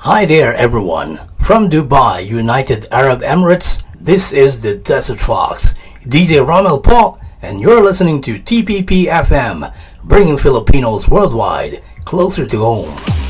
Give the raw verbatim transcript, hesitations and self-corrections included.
Hi there everyone. From Dubai, United Arab Emirates, this is the Desert Fox, D J Romel Paul, and you're listening to T P P F M, bringing Filipinos worldwide closer to home.